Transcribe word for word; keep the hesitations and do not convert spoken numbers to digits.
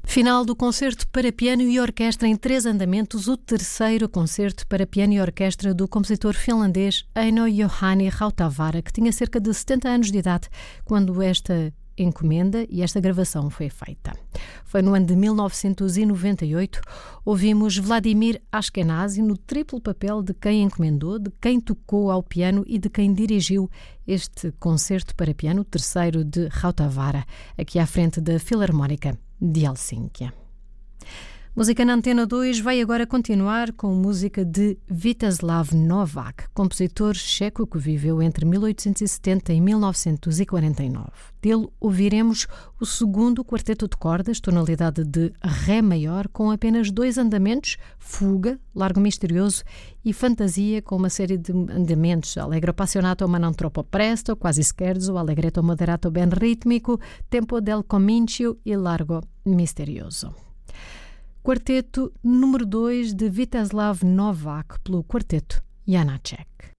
Final do concerto para piano e orquestra em três andamentos, o terceiro concerto para piano e orquestra do compositor finlandês Eino Juhani Rautavaara, que tinha cerca de setenta anos de idade quando esta encomenda e esta gravação foi feita. Foi no ano de mil novecentos e noventa e oito. Ouvimos Vladimir Ashkenazy no triplo papel de quem encomendou, de quem tocou ao piano e de quem dirigiu este concerto para piano, terceiro de Rautavaara, aqui à frente da Filarmónica de Helsínquia. Música na Antena dois vai agora continuar com música de Vítězslav Novák, compositor checo que viveu entre mil oitocentos e setenta e mil novecentos e quarenta e nove. Dele ouviremos o segundo quarteto de cordas, tonalidade de Ré maior, com apenas dois andamentos, fuga, largo misterioso e fantasia, com uma série de andamentos, allegro appassionato ma non troppo presto, quasi scherzo, allegretto moderato ben ritmico, tempo del comincio e largo misterioso. Quarteto número dois de Vítězslav Novák pelo quarteto Janáček.